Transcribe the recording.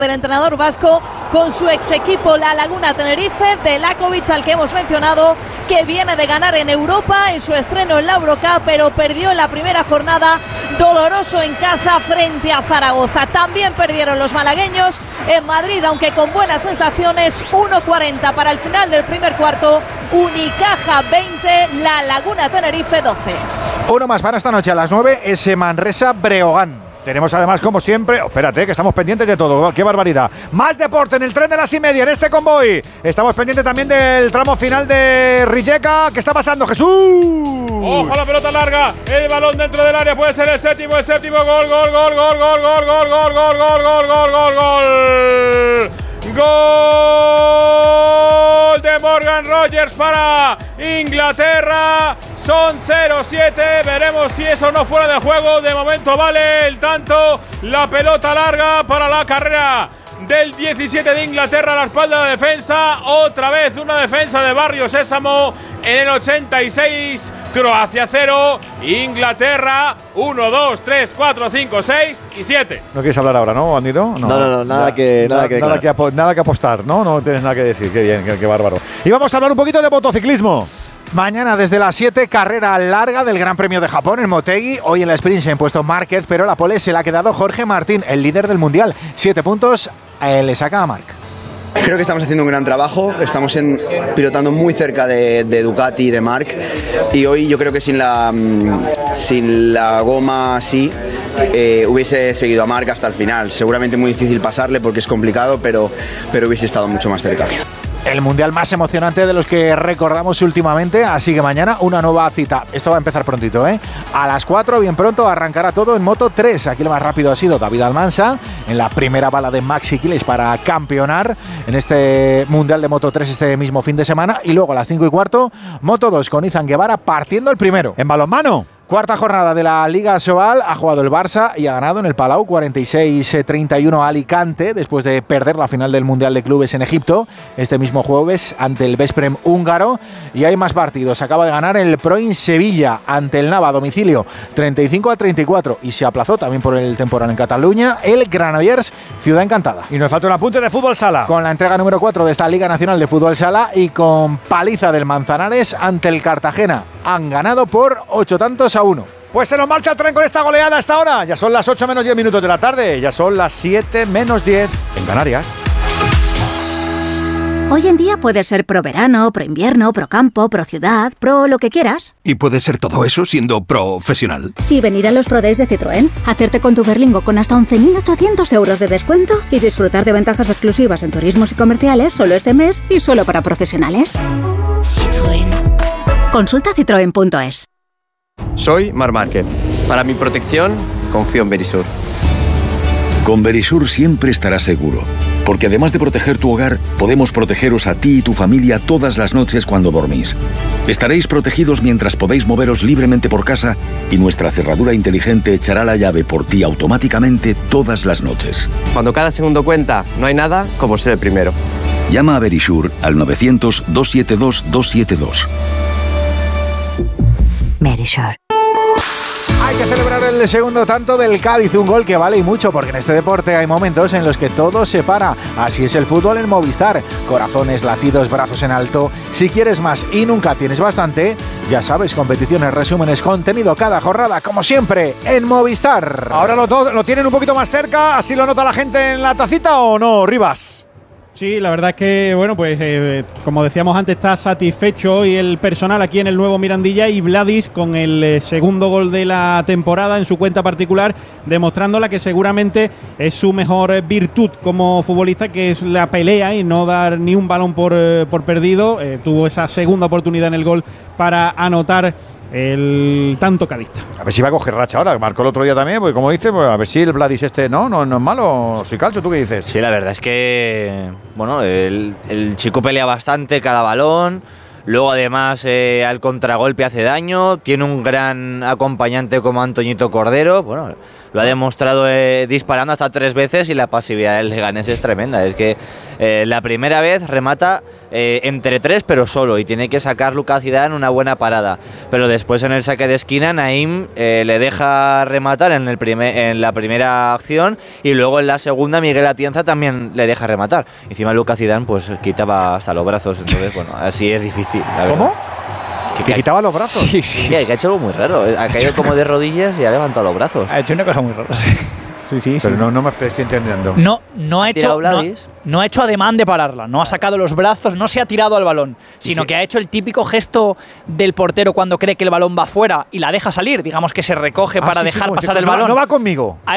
del entrenador vasco con su ex equipo La Laguna Tenerife, de Lakovic, al que hemos mencionado, que viene de ganar en Europa en su estreno en la Eurocup, pero perdió en la primera jornada, doloroso en casa frente a Zaragoza. También perdieron los malagueños en Madrid, aunque con buenas sensaciones. 1:40 para el final del primer cuarto. Unicaja 20, La Laguna Tenerife 12. Uno más para esta noche a las 9, ese Manresa Breogán. Tenemos además, como siempre, espérate, que estamos pendientes de todo, qué barbaridad. Más deporte en el tren de las 1:30 en este convoy. Estamos pendientes también del tramo final de Rijeka. ¿Qué está pasando, Jesús? Ojo, la pelota larga, el balón dentro del área, puede ser el séptimo, gol, gol, gol, gol, gol, gol, gol, gol, gol, gol, gol, gol, gol, gol, gol. Gol de Morgan Rogers para Inglaterra. Son 0-7, veremos si eso no fuera de juego. De momento vale el tanto. La pelota larga para la carrera del 17 de Inglaterra a la espalda de la defensa. Otra vez una defensa de Barrio Sésamo en el 86. Croacia 0, Inglaterra 1, 2, 3, 4, 5, 6 y 7. ¿No quieres hablar ahora, no, Bandito? No, nada que apostar, ¿no? No tienes nada que decir. Qué bien, qué bárbaro. Y vamos a hablar un poquito de motociclismo. Mañana desde las 7, carrera larga del Gran Premio de Japón en Motegi. Hoy en la sprint se ha impuesto Márquez, pero la pole se la ha quedado Jorge Martín, el líder del Mundial. 7 puntos le saca a Marc. Creo que estamos haciendo un gran trabajo, estamos pilotando muy cerca de Ducati y de Marc, y hoy yo creo que sin la goma así hubiese seguido a Marc hasta el final. Seguramente muy difícil pasarle porque es complicado, pero hubiese estado mucho más cerca. El mundial más emocionante de los que recordamos últimamente, así que mañana una nueva cita. Esto va a empezar prontito, ¿eh? A las 4, bien pronto, arrancará todo en Moto 3. Aquí lo más rápido ha sido David Almansa, en la primera bala de Maxi Quiles para campeonar en este mundial de Moto 3 este mismo fin de semana. Y luego a las 5:15, Moto 2 con Izan Guevara partiendo el primero. En balonmano. Cuarta jornada de la Liga Sobal, ha jugado el Barça y ha ganado en el Palau 46-31 a Alicante después de perder la final del Mundial de Clubes en Egipto este mismo jueves ante el Vesprem húngaro. Y hay más partidos. Acaba de ganar el Proin Sevilla ante el Nava a domicilio 35-34 y se aplazó también por el temporal en Cataluña el Granollers Ciudad Encantada. Y nos falta un apunte de fútbol sala. Con la entrega número 4 de esta Liga Nacional de Fútbol Sala y con paliza del Manzanares ante el Cartagena. Han ganado por 8-1. Pues se nos marcha el tren con esta goleada hasta ahora. Ya son las 8 menos 10 minutos de la tarde. Ya son las 7 menos 10 en Canarias. Hoy en día puedes ser pro verano, pro invierno, pro campo, pro ciudad, pro lo que quieras. Y puedes ser todo eso siendo profesional. Y venir a los Pro Days de Citroën, hacerte con tu Berlingo con hasta 11.800 euros de descuento y disfrutar de ventajas exclusivas en turismos y comerciales solo este mes y solo para profesionales. Citroën. Consulta citroen.es. Soy Marc Márquez. Para mi protección, confío en Verisur. Con Verisur siempre estarás seguro, porque además de proteger tu hogar, podemos protegeros a ti y tu familia todas las noches cuando dormís. Estaréis protegidos mientras podéis moveros libremente por casa y nuestra cerradura inteligente echará la llave por ti automáticamente todas las noches. Cuando cada segundo cuenta, no hay nada como ser el primero. Llama a Verisur al 900-272-272. Verisur. Hay que celebrar el segundo tanto del Cádiz, un gol que vale y mucho, porque en este deporte hay momentos en los que todo se para. Así es el fútbol en Movistar. Corazones, latidos, brazos en alto. Si quieres más y nunca tienes bastante, ya sabes, competiciones, resúmenes, contenido cada jornada, como siempre, en Movistar. Ahora lo tienen un poquito más cerca, ¿así lo nota la gente en la tacita o no, Rivas? Sí, la verdad es que, bueno, pues como decíamos antes, está satisfecho y el personal aquí en el nuevo Mirandilla, y Vladis con el segundo gol de la temporada en su cuenta particular, demostrando la que seguramente es su mejor virtud como futbolista, que es la pelea y no dar ni un balón por perdido. Tuvo esa segunda oportunidad en el gol para anotar el tanto cadista. A ver si va a coger racha ahora, marcó el otro día también, porque como dice, pues a ver si el Vladis no es malo. Soy Calcio, ¿tú qué dices? Sí, la verdad es que, bueno, el chico pelea bastante cada balón, luego además al contragolpe hace daño, tiene un gran acompañante como Antoñito Cordero. Bueno, Lo ha demostrado disparando hasta 3 veces y la pasividad del Leganés es tremenda. Es que la primera vez remata entre 3 pero solo y tiene que sacar Lucas Zidane una buena parada. Pero después en el saque de esquina Naim le deja rematar en la primera acción y luego en la segunda Miguel Atienza también le deja rematar. Encima Lucas Zidane pues quitaba hasta los brazos, entonces bueno, así es difícil. ¿Cómo? ¿Que quitaba los brazos? Sí, que ha hecho algo muy raro. Ha caído como de rodillas y ha levantado los brazos. Ha hecho una cosa muy rara. Sí. Pero no me estoy entendiendo. No ha hecho ademán de pararla, no ha sacado los brazos, no se ha tirado al balón, sino que ha hecho el típico gesto del portero cuando cree que el balón va fuera y la deja salir, digamos que se recoge para dejar pasar el balón. No va conmigo.